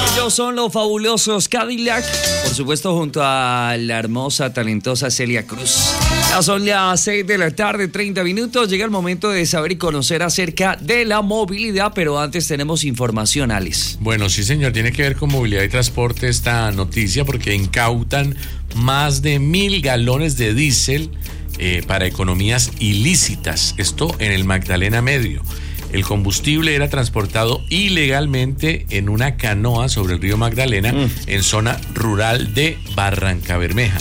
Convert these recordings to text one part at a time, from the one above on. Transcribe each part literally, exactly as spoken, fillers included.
Ellos son los fabulosos Cadillac, por supuesto junto a la hermosa, talentosa Celia Cruz. Ya son las seis de la tarde, treinta minutos. Llega el momento de saber y conocer acerca de la movilidad, pero antes tenemos información, Alex. Bueno, sí, señor, tiene que ver con movilidad y transporte esta noticia porque incautan más de mil galones de diésel eh, para economías ilícitas. Esto en el Magdalena Medio. El combustible era transportado ilegalmente en una canoa sobre el río Magdalena mm. en zona rural de Barrancabermeja.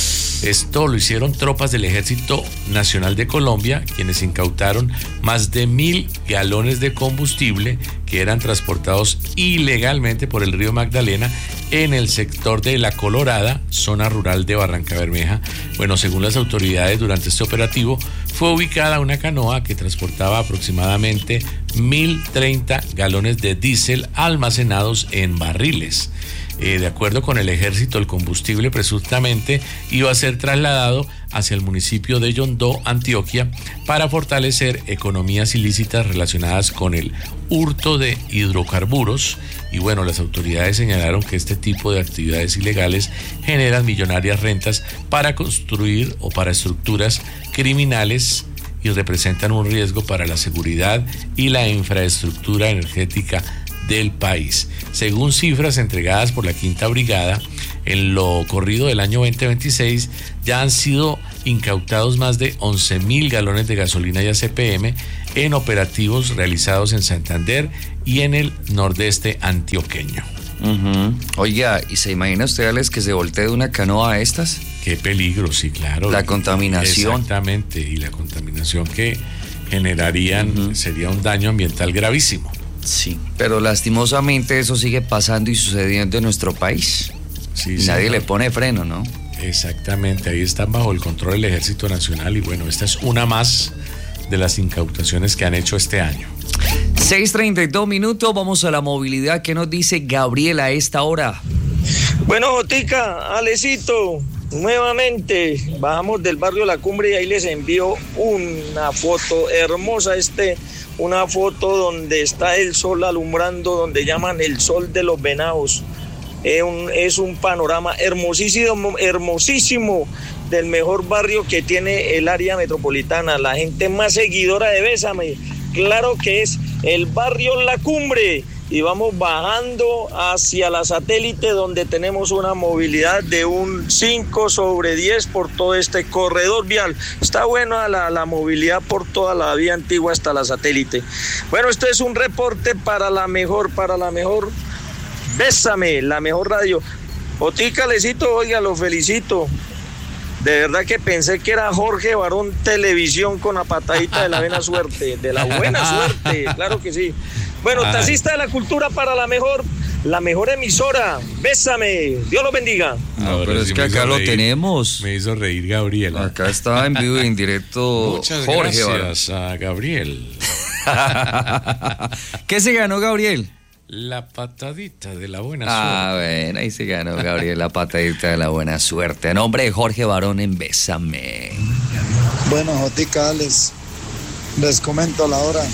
Esto lo hicieron tropas del Ejército Nacional de Colombia, quienes incautaron más de mil galones de combustible que eran transportados ilegalmente por el río Magdalena en el sector de La Colorada, zona rural de Barrancabermeja. Bueno, según las autoridades, durante este operativo fue ubicada una canoa que transportaba aproximadamente mil treinta galones de diésel almacenados en barriles. Eh, de acuerdo con el ejército, el combustible presuntamente iba a ser trasladado hacia el municipio de Yondó, Antioquia, para fortalecer economías ilícitas relacionadas con el hurto de hidrocarburos. Y bueno, las autoridades señalaron que este tipo de actividades ilegales generan millonarias rentas para construir o para estructuras criminales y representan un riesgo para la seguridad y la infraestructura energética del país. Según cifras entregadas por la Quinta Brigada, en lo corrido del año veinte veintiséis ya han sido incautados más de once mil galones de gasolina y A C P M en operativos realizados en Santander y en el nordeste antioqueño. Uh-huh. Oiga, ¿y se imagina usted, Alex, que se voltee de una canoa a estas? Qué peligro, sí, claro. La contaminación. Exactamente, y la contaminación que generarían uh-huh. sería un daño ambiental gravísimo. Sí, pero lastimosamente eso sigue pasando y sucediendo en nuestro país. Sí, y sí, nadie no. le pone freno, ¿no? Exactamente, ahí están bajo el control del Ejército Nacional y bueno, esta es una más de las incautaciones que han hecho este año. seis treinta y dos minutos, vamos a la movilidad. ¿Qué nos dice Gabriela a esta hora? Bueno, Jotica, Alecito, nuevamente bajamos del barrio La Cumbre y ahí les envío una foto hermosa, este, una foto donde está el sol alumbrando, donde llaman el sol de los venados. Es un, es un panorama hermosísimo, hermosísimo del mejor barrio que tiene el área metropolitana, la gente más seguidora de Bésame, claro que es el barrio La Cumbre. Y vamos bajando hacia la Satélite, donde tenemos una movilidad de un cinco sobre diez por todo este corredor vial. Está buena la, la movilidad por toda la vía antigua hasta la Satélite. Bueno, esto es un reporte para la mejor, para la mejor Bésame, la mejor radio. Otica, Lecito, oiga, lo felicito. De verdad que pensé que era Jorge Barón Televisión con la patadita de la buena suerte, de la buena suerte, claro que sí. Bueno, taxista de la cultura para la mejor, la mejor emisora. Bésame, Dios lo bendiga. No, pero es sí que acá lo reír, tenemos. Me hizo reír Gabriel. Acá estaba en vivo y en directo. Muchas Jorge gracias Barón. A Gabriel. ¿Qué se ganó, Gabriel? La patadita de la buena ah, suerte. Ah, bueno, ahí se ganó Gabriel, la patadita de la buena suerte. En nombre de Jorge Barón en Bésame. Bueno, Jotica, Alex, les comento la hora.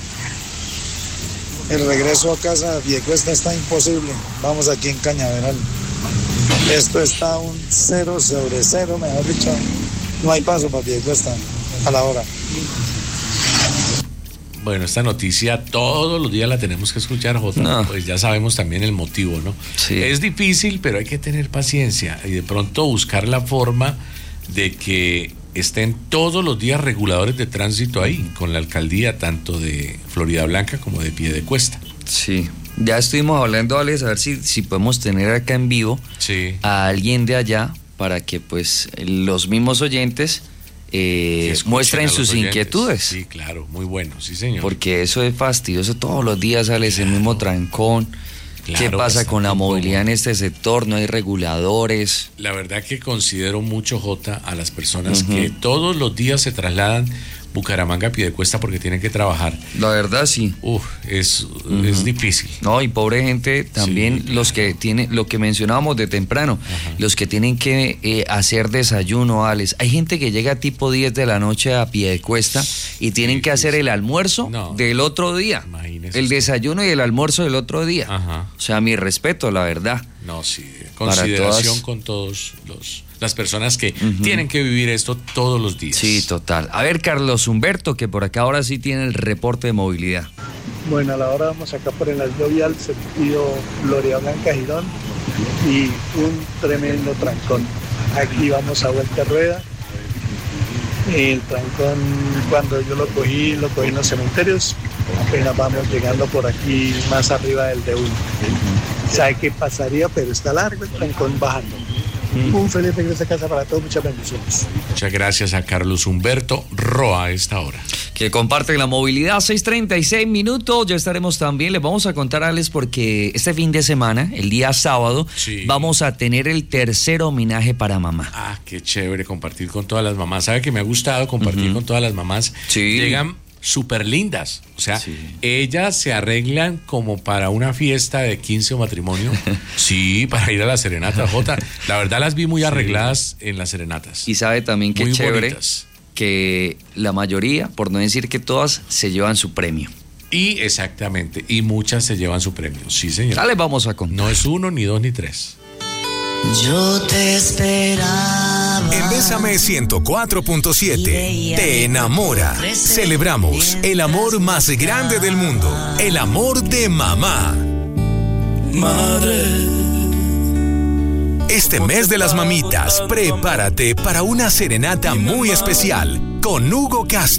El regreso a casa de Piedecuesta está imposible. Vamos aquí en Cañaveral. Esto está un cero sobre cero, mejor dicho. No hay paso para Piedecuesta a la hora. Bueno, esta noticia todos los días la tenemos que escuchar, Jota. No. Pues ya sabemos también el motivo, ¿no? Sí. Es difícil, pero hay que tener paciencia y de pronto buscar la forma de que estén todos los días reguladores de tránsito ahí, con la alcaldía tanto de Florida Blanca como de Piedecuesta. Sí, ya estuvimos hablando, Alex, a ver si, si podemos tener acá en vivo sí. a alguien de allá para que pues los mismos oyentes eh, muestren sus oyentes. Inquietudes. Sí, claro, muy bueno, sí señor. Porque eso es fastidioso, todos los días sale claro. ese mismo trancón. Claro, ¿qué pasa con la movilidad en este sector? No hay reguladores. La verdad que considero mucho, Jota, a las personas uh-huh. que todos los días se trasladan Bucaramanga a Piedecuesta porque tienen que trabajar. La verdad, sí. Uf, es, uh-huh. es difícil. No, y pobre gente también, sí, claro. Los que tienen, lo que mencionábamos de temprano, ajá, los que tienen que eh, hacer desayuno, Alex. Hay gente que llega tipo diez de la noche a Piedecuesta y tienen sí, que hacer el almuerzo no, del otro día. Imagínese. El desayuno y el almuerzo del otro día. Ajá. O sea, mi respeto, la verdad. No, sí, consideración todas... con todos los las personas que uh-huh. tienen que vivir esto todos los días. Sí, total. A ver, Carlos Humberto, que por acá ahora sí tiene el reporte de movilidad. Bueno, a la hora vamos acá por el Aldo Vial, sentido Gloria Blanca Girón, y un tremendo trancón. Aquí vamos a vuelta rueda. El trancón, cuando yo lo cogí, lo cogí en los cementerios. Apenas vamos llegando por aquí más arriba del D uno. ¿Sabe qué pasaría? Pero está largo el trancón bajando. Un feliz regreso a casa para todos, muchas bendiciones. Muchas gracias a Carlos Humberto Roa a esta hora. Que comparte la movilidad, seis treinta y seis minutos, ya estaremos también, les vamos a contar, Alex, porque este fin de semana, el día sábado, sí, vamos a tener el tercer homenaje para mamá. Ah, qué chévere compartir con todas las mamás, ¿sabe que me ha gustado compartir uh-huh. con todas las mamás? Sí. Llegan súper lindas, o sea, sí, ellas se arreglan como para una fiesta de quince o matrimonio, sí, para ir a la serenata, Jota, la verdad las vi muy arregladas sí. en las serenatas. Y sabe también que muy chévere bonitas. Que la mayoría, por no decir que todas, se llevan su premio. Y exactamente, y muchas se llevan su premio, sí señor. Dale, vamos a contar. No es uno, ni dos, ni tres. Yo te esperaba. En Bésame ciento cuatro punto siete te enamora. Celebramos el amor más grande del mundo, el amor de mamá. Madre. Este mes de las mamitas, prepárate para una serenata muy especial con Hugo Castro.